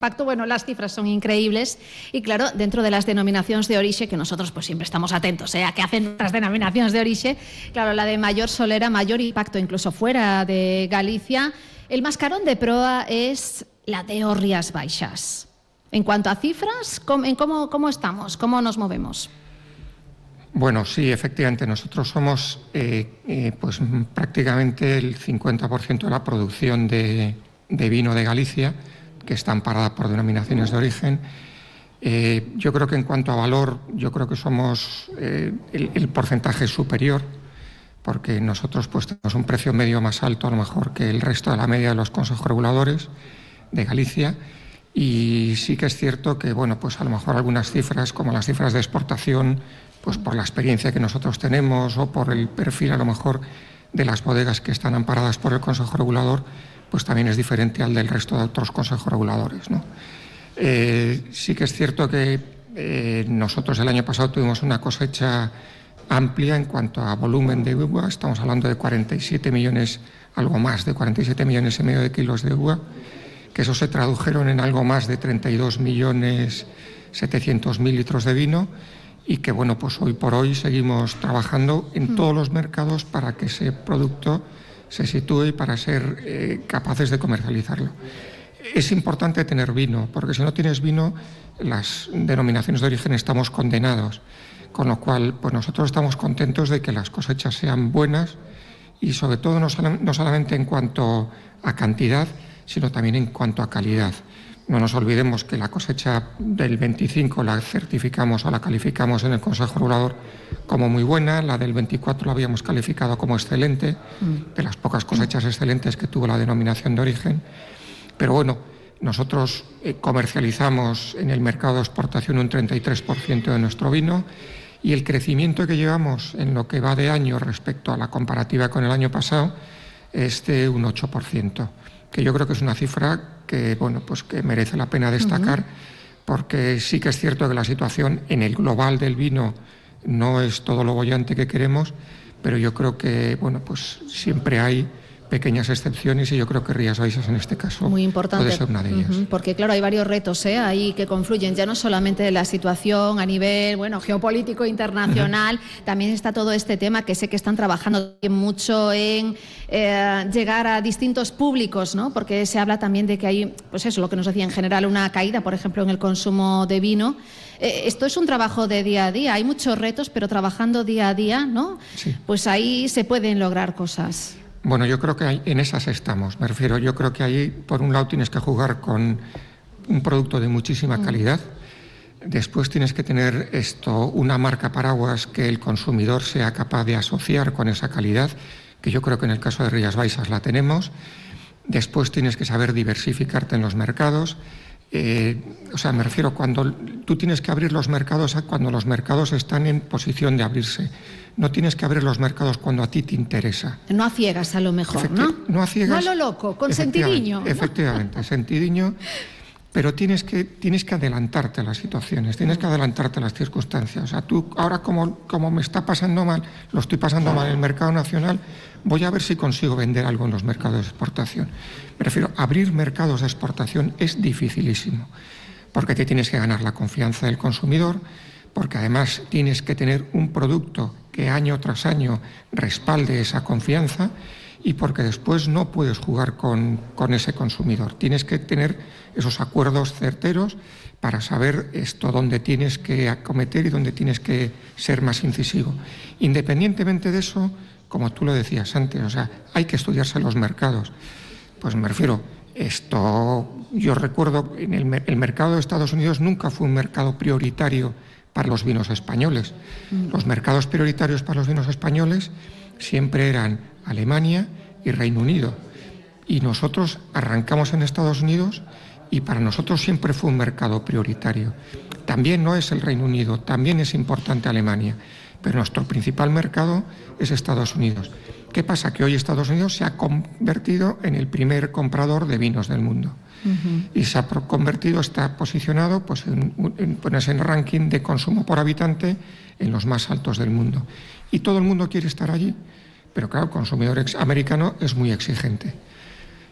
impacto, bueno, las cifras son increíbles y claro, dentro de las denominaciones de origen, que nosotros pues siempre estamos atentos a qué hacen las denominaciones de origen, claro, la de mayor solera, mayor impacto incluso fuera de Galicia, el mascarón de proa es la de Rías Baixas. En cuanto a cifras, ¿cómo estamos? ¿Cómo nos movemos? Bueno, sí, efectivamente, nosotros somos pues prácticamente el 50% de la producción de vino de Galicia, que está amparada por denominaciones de origen. Yo creo que en cuanto a valor, yo creo que somos el porcentaje superior, porque nosotros pues tenemos un precio medio más alto a lo mejor que el resto de la media de los consejos reguladores de Galicia. Y sí que es cierto que, bueno, pues a lo mejor algunas cifras, como las cifras de exportación, pues por la experiencia que nosotros tenemos o por el perfil a lo mejor de las bodegas que están amparadas por el Consejo Regulador, pues también es diferente al del resto de otros consejos reguladores, ¿no? Sí que es cierto que nosotros el año pasado tuvimos una cosecha amplia en cuanto a volumen de uva. Estamos hablando de 47 millones, algo más de 47 millones y medio de kilos de uva, que eso se tradujeron en algo más de 32.700.000 litros de vino, y que, bueno, pues hoy por hoy seguimos trabajando en todos los mercados para que ese producto se sitúe y para ser capaces de comercializarlo. Es importante tener vino, porque si no tienes vino, las denominaciones de origen estamos condenados, con lo cual pues nosotros estamos contentos de que las cosechas sean buenas y sobre todo no solamente en cuanto a cantidad, sino también en cuanto a calidad. No nos olvidemos que la cosecha del 25 la certificamos o la calificamos en el Consejo Regulador como muy buena, la del 24 la habíamos calificado como excelente, de las pocas cosechas excelentes que tuvo la denominación de origen. Pero bueno, nosotros comercializamos en el mercado de exportación un 33% de nuestro vino, y el crecimiento que llevamos en lo que va de año respecto a la comparativa con el año pasado es de un 8%. Que yo creo que es una cifra que, bueno, pues que merece la pena destacar, porque sí que es cierto que la situación en el global del vino no es todo lo boyante que queremos, pero yo creo que, bueno, pues siempre hay pequeñas excepciones, y yo creo que Rías Baixas en este caso muy importante, puede ser una de ellas. Porque claro, hay varios retos ahí que confluyen, ya no solamente de la situación a nivel geopolítico internacional, también está todo este tema que sé que están trabajando mucho en llegar a distintos públicos, ¿no? Porque se habla también de que hay, pues eso, lo que nos decía en general, una caída, por ejemplo, en el consumo de vino. Esto es un trabajo de día a día, hay muchos retos, pero trabajando día a día, ¿no? Sí. Pues ahí se pueden lograr cosas. Bueno, yo creo que en esas estamos. Me refiero, yo creo que ahí, por un lado, tienes que jugar con un producto de muchísima calidad. Después tienes que tener una marca paraguas que el consumidor sea capaz de asociar con esa calidad, que yo creo que en el caso de Rías Baixas la tenemos. Después tienes que saber diversificarte en los mercados. O sea, me refiero, cuando tú tienes que abrir los mercados, cuando los mercados están en posición de abrirse. No tienes que abrir los mercados cuando a ti te interesa. No a ciegas, a lo mejor, ¿no? No a ciegas. No a lo loco, con sentidiño. Efectivamente, sentidiño. Pero tienes que adelantarte a las situaciones, tienes que adelantarte a las circunstancias. O sea, tú ahora, como me está pasando mal, lo estoy pasando mal en el mercado nacional, voy a ver si consigo vender algo en los mercados de exportación. Me refiero, abrir mercados de exportación es dificilísimo, porque te tienes que ganar la confianza del consumidor, porque además tienes que tener un producto que año tras año respalde esa confianza, y porque después no puedes jugar con ese consumidor. Tienes que tener esos acuerdos certeros para saber dónde tienes que acometer y dónde tienes que ser más incisivo. Independientemente de eso, como tú lo decías antes, o sea, hay que estudiarse los mercados. Pues me refiero, yo recuerdo, el mercado de Estados Unidos nunca fue un mercado prioritario para los vinos españoles. Los mercados prioritarios para los vinos españoles siempre eran Alemania y Reino Unido. Y nosotros arrancamos en Estados Unidos, y para nosotros siempre fue un mercado prioritario. También no es el Reino Unido, también es importante Alemania, pero nuestro principal mercado es Estados Unidos. ¿Qué pasa? Que hoy Estados Unidos se ha convertido en el primer comprador de vinos del mundo. Y se ha convertido, está posicionado pues, en el ranking de consumo por habitante en los más altos del mundo. Y todo el mundo quiere estar allí. Pero claro, el consumidor americano es muy exigente.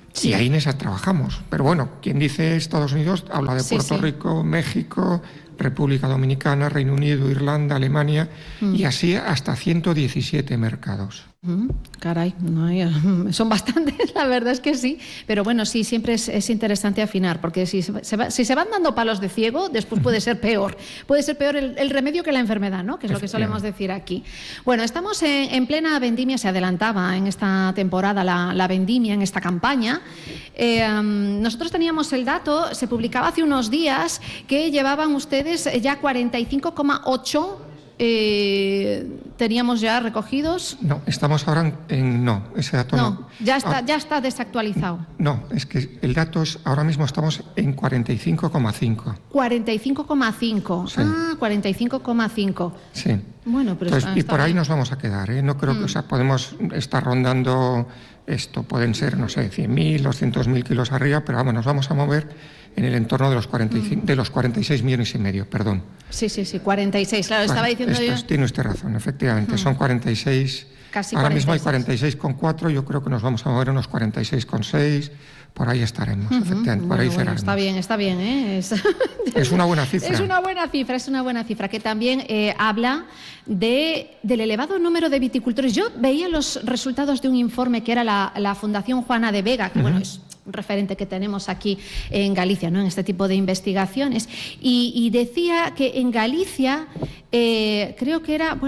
Sí. Y ahí en esa trabajamos. Pero bueno, quien dice Estados Unidos habla de Puerto Rico, México, República Dominicana, Reino Unido, Irlanda, Alemania, y así hasta 117 mercados. Caray, no, son bastantes, la verdad es que sí, pero bueno, sí, siempre es interesante afinar, porque si se van dando palos de ciego, después puede ser peor el remedio que la enfermedad, ¿no? Que es lo que solemos decir aquí. Bueno, estamos en plena vendimia, se adelantaba en esta temporada la vendimia, en esta campaña. Nosotros teníamos el dato, se publicaba hace unos días, que llevaban ustedes ya 45,8 teníamos ya recogidos. No, estamos ahora no, ese dato no. Ya está desactualizado. No, es que el dato es, ahora mismo estamos en 45,5. 45,5. Sí. 45,5. Sí. Bueno, pero entonces, y por ahí nos vamos a quedar, ¿eh? No creo que, o sea, podemos estar rondando esto, pueden ser, no sé, 100.000, 200.000 kilos arriba, pero vamos, nos vamos a mover en el entorno de los 46 millones y medio, perdón. Sí, 46, claro, estaba diciendo yo. Tiene usted razón, efectivamente, son 46. Casi ahora 46. Mismo hay 46,4, yo creo que nos vamos a mover unos 46,6, por ahí estaremos, efectivamente, por ahí cerraremos. Está bien, ¿eh? Es una buena cifra. Es una buena cifra, que también habla del elevado número de viticultores. Yo veía los resultados de un informe que era la Fundación Juana de Vega, que bueno, es un referente que tenemos aquí en Galicia, ¿no? En este tipo de investigaciones, y decía que en Galicia creo que era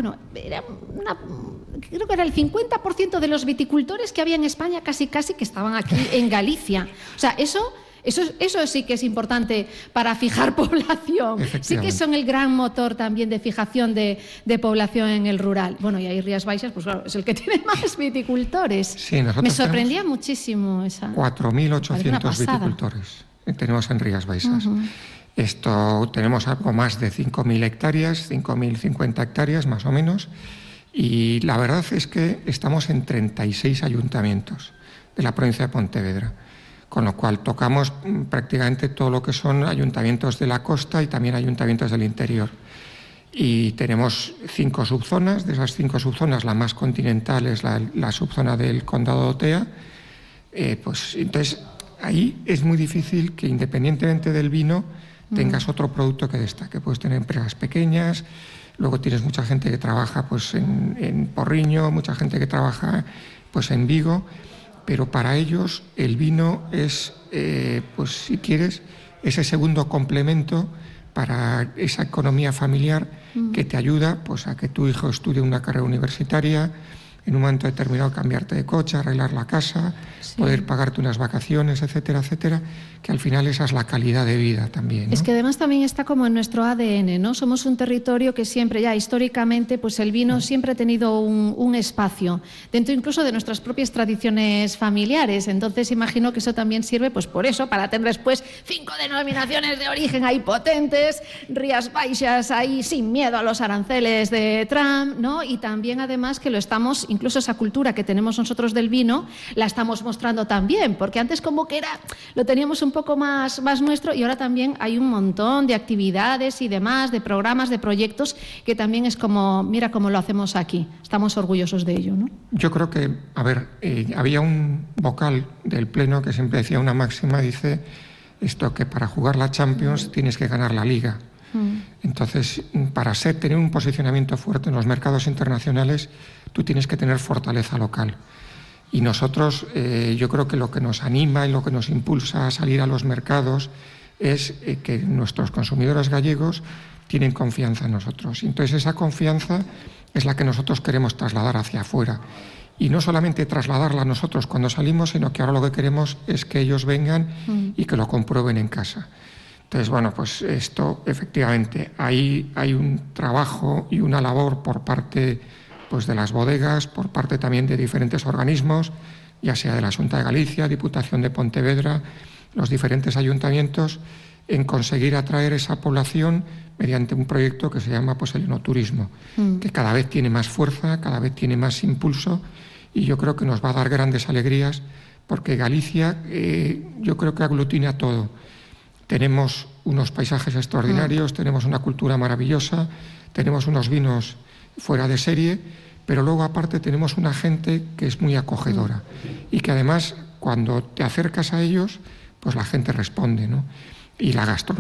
el 50% de los viticultores que había en España casi que estaban aquí en Galicia. O sea, eso sí que es importante para fijar población. Sí que son el gran motor también de fijación de población en el rural. Bueno, y ahí Rías Baixas, pues claro, es el que tiene más viticultores. Sí, me sorprendía muchísimo esa. 4.800 viticultores tenemos en Rías Baixas. Tenemos algo más de 5.000 hectáreas, 5.050 hectáreas más o menos, y la verdad es que estamos en 36 ayuntamientos de la provincia de Pontevedra, con lo cual tocamos prácticamente todo lo que son ayuntamientos de la costa y también ayuntamientos del interior. Y tenemos 5 subzonas, de esas 5 subzonas la más continental es la subzona del Condado de Otea. Entonces ahí es muy difícil que, independientemente del vino, tengas otro producto que destaque. Puedes tener empresas pequeñas, luego tienes mucha gente que trabaja pues en Porriño, mucha gente que trabaja pues en Vigo, pero para ellos el vino es, pues si quieres, ese segundo complemento para esa economía familiar que te ayuda pues a que tu hijo estudie una carrera universitaria, en un momento determinado cambiarte de coche, arreglar la casa, poder pagarte unas vacaciones, etcétera, etcétera, que al final esa es la calidad de vida también, ¿no? Es que además también está como en nuestro ADN, ¿no? Somos un territorio que siempre, ya históricamente, pues el vino siempre ha tenido un espacio, dentro incluso de nuestras propias tradiciones familiares. Entonces imagino que eso también sirve, pues por eso, para tener después 5 denominaciones de origen ahí potentes, Rías Baixas ahí sin miedo a los aranceles de Trump, ¿no? Y también además que lo estamos, incluso esa cultura que tenemos nosotros del vino, la estamos mostrando también, porque antes como que lo teníamos un poco más nuestro, y ahora también hay un montón de actividades y demás, de programas, de proyectos, que también es como, mira cómo lo hacemos aquí. Estamos orgullosos de ello, ¿no? Yo creo que, había un vocal del Pleno que siempre decía una máxima, dice esto, que para jugar la Champions tienes que ganar la Liga. Entonces, para tener un posicionamiento fuerte en los mercados internacionales, tú tienes que tener fortaleza local. Y nosotros, yo creo que lo que nos anima y lo que nos impulsa a salir a los mercados es que nuestros consumidores gallegos tienen confianza en nosotros. Entonces, esa confianza es la que nosotros queremos trasladar hacia afuera. Y no solamente trasladarla a nosotros cuando salimos, sino que ahora lo que queremos es que ellos vengan y que lo comprueben en casa. Entonces, bueno, pues esto, efectivamente, ahí hay un trabajo y una labor por parte pues, de las bodegas, por parte también de diferentes organismos, ya sea de la Xunta de Galicia, Diputación de Pontevedra, los diferentes ayuntamientos, en conseguir atraer esa población mediante un proyecto que se llama pues, el enoturismo, que cada vez tiene más fuerza, cada vez tiene más impulso, y yo creo que nos va a dar grandes alegrías, porque Galicia yo creo que aglutina todo. Tenemos unos paisajes extraordinarios, tenemos una cultura maravillosa, tenemos unos vinos fuera de serie, pero luego aparte tenemos una gente que es muy acogedora y que además cuando te acercas a ellos, pues la gente responde, ¿no? Y la gastronomía